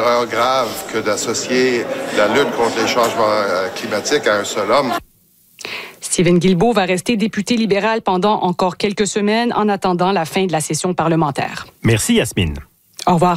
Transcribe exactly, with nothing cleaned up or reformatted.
erreur grave que d'associer la lutte contre les changements climatiques à un seul homme. Stephen Guilbeault va rester député libéral pendant encore quelques semaines en attendant la fin de la session parlementaire. Merci, Yasmine. Au revoir.